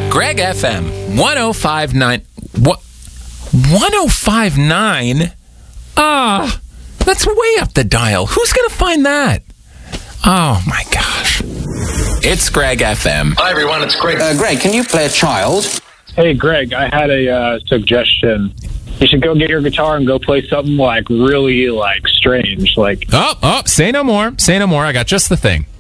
Greg FM 1059. What? 1059? That's way up the dial. Who's going to find that? Oh, my gosh. It's Greg FM. Hi, everyone. It's Greg. Greg, can you play a child? Hey, Greg, I had a suggestion. You should go get your guitar and go play something really strange. Oh, say no more. Say no more. I got just the thing.